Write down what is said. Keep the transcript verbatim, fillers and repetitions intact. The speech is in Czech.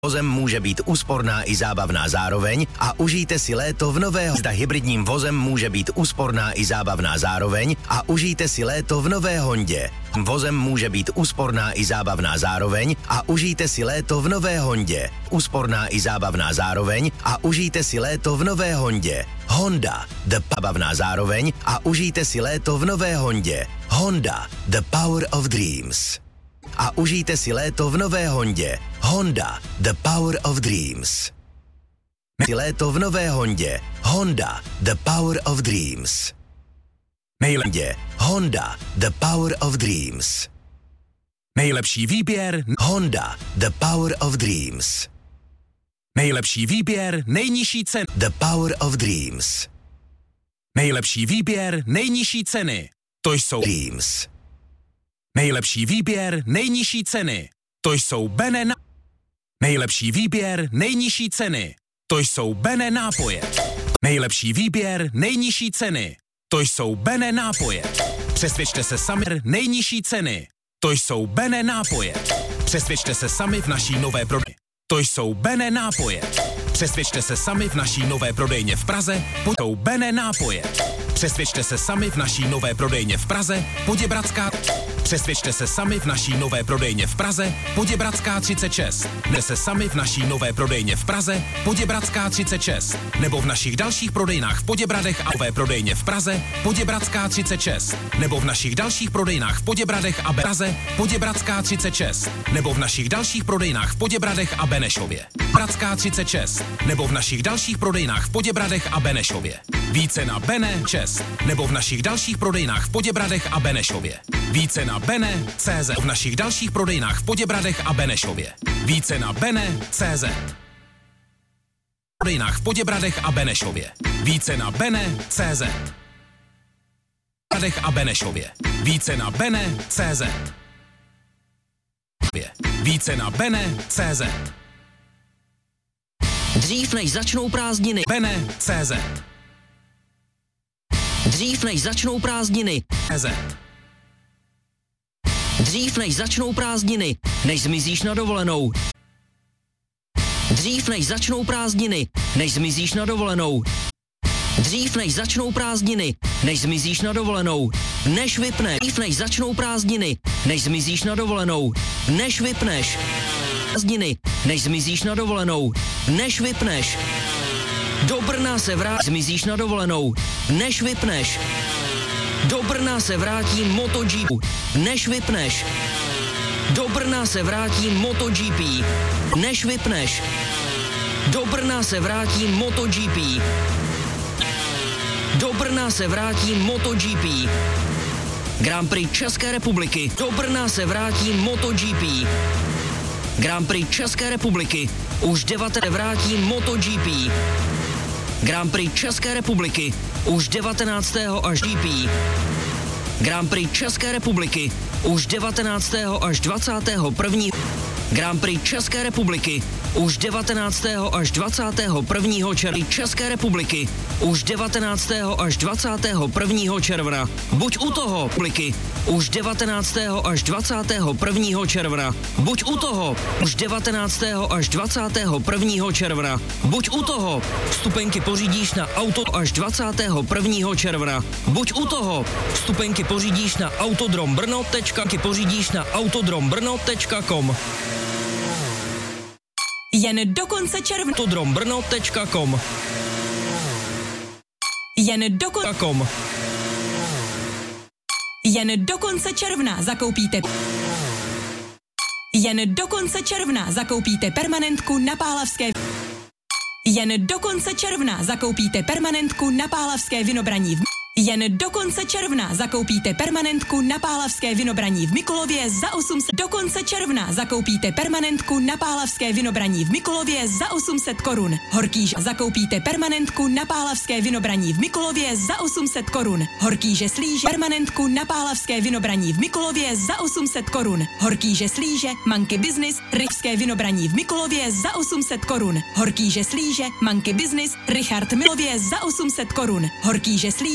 Vozem může být úsporná i zábavná zároveň a užijte si léto v nového. Zda hybridním vozem může být úsporná i zábavná zároveň a užijte si léto v nové Hondě. Vozem může být úsporná i zábavná zároveň a užijte si léto v nové Hondě. Úsporná i zábavná zároveň a užijte si léto v nové Hondě. Honda, the zábavná zároveň a užijte si léto v nové Hondě. Honda, the power of dreams. A užijte si léto v nové Hondě. Honda, the power of dreams. Si léto v nové Hondě. Honda, the power of dreams. Nejlepší Honda, the power of dreams. Nejlepší výběr Honda, the power of dreams. Nejlepší výběr, nejnižší ceny. The power of dreams. Nejlepší výběr, nejnižší ceny. To jsou Dreams. Nejlepší výběr, nejnižší ceny. To jsou Bene na... Nejlepší výběr, nejnižší ceny. To jsou Bene nápoje. Nejlepší výběr, nejnižší ceny. To jsou Bene nápoje. Přesvědčte se sami, nejnižší ceny. To jsou Bene nápoje. Přesvědčte se sami v naší nové prodejně. To jsou Bene nápoje. Přesvědčte se sami v naší nové prodejně v Praze. To jsou Bene nápoje. Přesvědčte se sami v naší nové prodejně v Praze. Poděbradská. Přesvědčte se sami v naší nové prodejně v Praze. Poděbradská třicet šest. Ne se sami v naší nové prodejně v Praze. Poděbradská třicet šest. Nebo v našich dalších prodejnách v Poděbradech a nové prodejně v Praze. Poděbradská třicet šest. Nebo v našich dalších prodejnách v Poděbradech a Praze. Poděbradská třicet šest. Nebo v našich dalších prodejnách v Poděbradech a Benešově. Pradská třicet šest. Nebo v našich dalších prodejnách v Poděbradech a Benešově. Více na Bene šest. Nebo v našich dalších prodejnách v Poděbradech a Benešově. Více na Bene tečka cé zet. V našich dalších prodejnách v Poděbradech a Benešově. Více na Bene tečka cé zet. Prodejnách v Poděbradech a Benešově. Více na Bene tečka cé zet. A Benešově. Více na Bene tečka cé zet. Více na Bene tečka cé zet. Dřív než začnou prázdniny. Bene tečka cé zet. Dřív než začnou prázdniny. cé zet. Dřív než začnou prázdniny, než zmizíš na dovolenou. Dřív než začnou prázdniny, než zmizíš na dovolenou. Dřív než začnou prázdniny, než zmizíš na dovolenou. Než vypneš. Dřív než začnou prázdniny, než zmizíš na dovolenou. Než vypneš. Prázdniny, než zmizíš na dovolenou. Než vypneš. Do Brna se vrátí, zmizíš na dovolenou. Než vypneš. Do Brna se vrátí MotoGP. Než vypneš. Do Brna se vrátí MotoGP. Než vypneš. Do Brna se vrátí MotoGP. Do Brna se vrátí MotoGP. Grand Prix České republiky. Do Brna se vrátí MotoGP. Grand Prix České republiky. Už devatenáct vrátí MotoGP. Grand Prix České republiky. Už devatenáctého až G P. Grand Prix České republiky. Už devatenáctého až dvacátého prvního Grand Prix České republiky. Už devatenáctého až dvacátého prvního června. České republiky. Už devatenáctého až dvacátého prvního června. Buď u toho, republiky. Už devatenáctého až dvacátého prvního června. Buď u toho. Už devatenáctého až dvacátého prvního června. Buď u toho. Vstupenky pořídíš na auto až dvacátého prvního června. Buď u toho. Vstupenky pořídíš na autodrombrno tečka pořídíš na autodrombrno tečka com. Jen do konce června. autodrombrno tečka com. Jen do konce com. Jen do konce června zakoupíte Jen do konce června zakoupíte permanentku na Pálavské Jen do konce června zakoupíte permanentku na Pálavské Vinobraní v Jen do konce června zakoupíte permanentku na Pálavské Vinobraní v Mikulově za osm set. Do konce června zakoupíte permanentku na Pálavské Vinobraní v Mikulově za osm set korun. Horkýž zakoupíte permanentku na Pálavské Vinobraní v Mikulově za osm set korun. Horkýže slíže permanentku na Pálavské Vinobraní v Mikulově za osm set korun. Horkýže slíže Manky Business Rychské Vinobraní v Mikulově za osm set korun. Horkýže slíže Manky Business Richard Milově za osm set korun. Horkýže slíže